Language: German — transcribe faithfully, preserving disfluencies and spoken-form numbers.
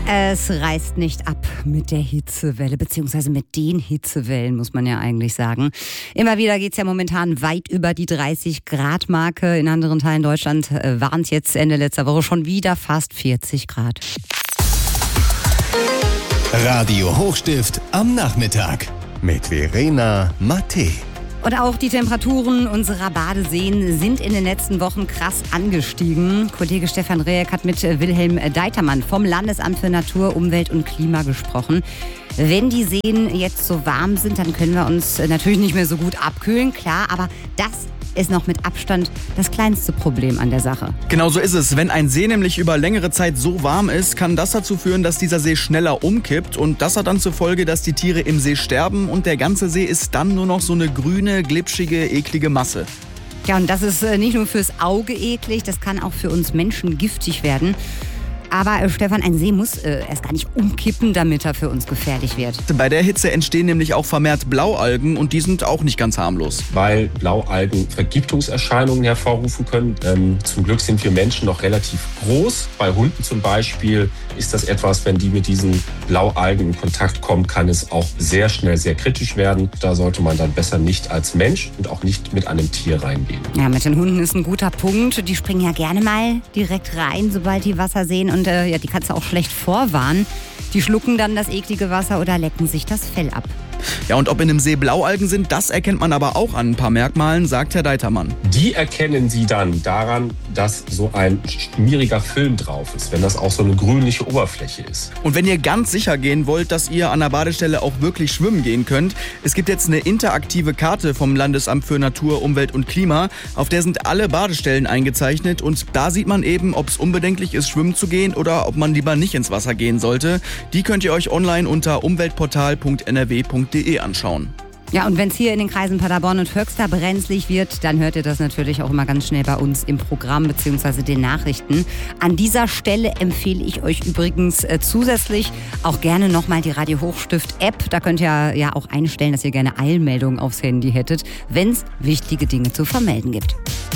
Es reißt nicht ab mit der Hitzewelle, beziehungsweise mit den Hitzewellen, muss man ja eigentlich sagen. Immer wieder geht es ja momentan weit über die dreißig Grad Marke. In anderen Teilen Deutschlands waren es jetzt Ende letzter Woche schon wieder fast vierzig Grad. Radio Hochstift am Nachmittag mit Verena Mattei. Und auch die Temperaturen unserer Badeseen sind in den letzten Wochen krass angestiegen. Kollege Stefan Rehek hat mit Wilhelm Deitermann vom Landesamt für Natur, Umwelt und Klima gesprochen. Wenn die Seen jetzt so warm sind, dann können wir uns natürlich nicht mehr so gut abkühlen, klar, aber das ist noch mit Abstand das kleinste Problem an der Sache. Genau so ist es. Wenn ein See nämlich über längere Zeit so warm ist, kann das dazu führen, dass dieser See schneller umkippt. Und das hat dann zur Folge, dass die Tiere im See sterben und der ganze See ist dann nur noch so eine grüne, glitschige, eklige Masse. Ja, und das ist nicht nur fürs Auge eklig, das kann auch für uns Menschen giftig werden. Aber äh, Stefan, ein See muss äh, erst gar nicht umkippen, damit er für uns gefährlich wird. Bei der Hitze entstehen nämlich auch vermehrt Blaualgen und die sind auch nicht ganz harmlos. Weil Blaualgen Vergiftungserscheinungen hervorrufen können. Ähm, zum Glück sind wir Menschen noch relativ groß. Bei Hunden zum Beispiel ist das etwas, wenn die mit diesen Blaualgen in Kontakt kommen, kann es auch sehr schnell sehr kritisch werden. Da sollte man dann besser nicht als Mensch und auch nicht mit einem Tier reingehen. Ja, mit den Hunden ist ein guter Punkt. Die springen ja gerne mal direkt rein, sobald die Wasser sehen. Und äh, ja, die kannst du auch schlecht vorwarnen. Die schlucken dann das eklige Wasser oder lecken sich das Fell ab. Ja, und ob in einem See Blaualgen sind, das erkennt man aber auch an ein paar Merkmalen, sagt Herr Deitermann. Die erkennen Sie dann daran, dass so ein schmieriger Film drauf ist, wenn das auch so eine grünliche Oberfläche ist. Und wenn ihr ganz sicher gehen wollt, dass ihr an der Badestelle auch wirklich schwimmen gehen könnt, es gibt jetzt eine interaktive Karte vom Landesamt für Natur, Umwelt und Klima, auf der sind alle Badestellen eingezeichnet und da sieht man eben, ob es unbedenklich ist, schwimmen zu gehen oder ob man lieber nicht ins Wasser gehen sollte. Die könnt ihr euch online unter umweltportal punkt n r w punkt d e anschauen. Ja, und wenn es hier in den Kreisen Paderborn und Höxter brenzlig wird, dann hört ihr das natürlich auch immer ganz schnell bei uns im Programm bzw. den Nachrichten. An dieser Stelle empfehle ich euch übrigens äh, zusätzlich auch gerne nochmal die Radio Hochstift App. Da könnt ihr ja auch einstellen, dass ihr gerne Eilmeldungen aufs Handy hättet, wenn es wichtige Dinge zu vermelden gibt.